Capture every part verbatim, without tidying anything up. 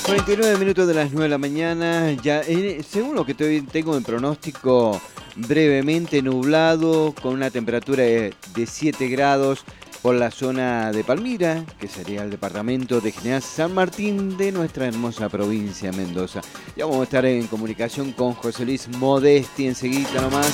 cuarenta y nueve minutos de las nueve de la mañana. Ya, eh, según lo que estoy- tengo en pronóstico, brevemente nublado, con una temperatura de, de siete grados por la zona de Palmira, que sería el departamento de General San Martín de nuestra hermosa provincia de Mendoza. Ya vamos a estar en comunicación con José Luis Modesti enseguida nomás.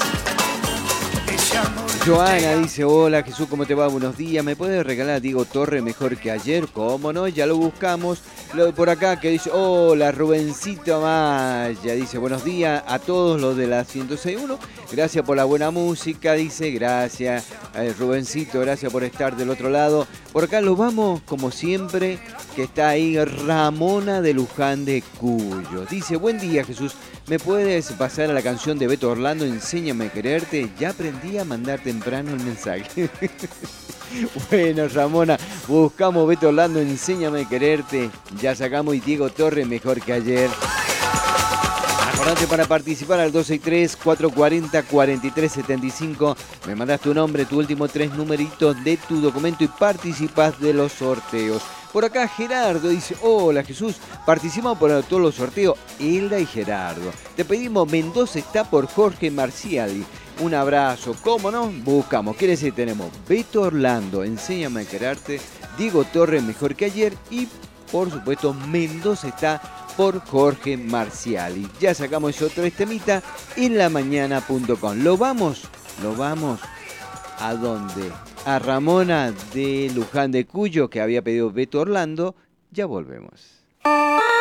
Joana dice, hola Jesús, ¿cómo te va? Buenos días. ¿Me puedes regalar a Diego Torre mejor que ayer? ¿Cómo no? Ya lo buscamos. Lo por acá que dice, hola Rubencito Maya. Dice, buenos días a todos los de la ciento seis punto uno. Gracias por la buena música. Dice, gracias eh, Rubencito, gracias por estar del otro lado. Por acá lo vamos, como siempre, que está ahí Ramona de Luján de Cuyo. Dice, buen día Jesús. ¿Me puedes pasar a la canción de Beto Orlando, Enséñame a quererte? Ya aprendí a mandar temprano el mensaje. Bueno, Ramona, buscamos Beto Orlando, Enséñame a quererte. Ya sacamos y Diego Torres mejor que ayer. Acordate para participar al dos seis tres, cuatro cuatro cero, cuatro tres siete cinco. Me mandas tu nombre, tu último tres numeritos de tu documento y participás de los sorteos. Por acá Gerardo dice, hola Jesús, participamos por todos los sorteos, Hilda y Gerardo. Te pedimos Mendoza está por Jorge Marciali. Un abrazo, ¿cómo no? Buscamos, quiere decir, tenemos Beto Orlando, Enséñame a quererte, Diego Torres mejor que ayer y por supuesto Mendoza está por Jorge Marciali. Ya sacamos esos tres temitas en la mañana punto com. Lo vamos, lo vamos. ¿A dónde? A Ramona de Luján de Cuyo, que había pedido Beto Orlando. Ya volvemos.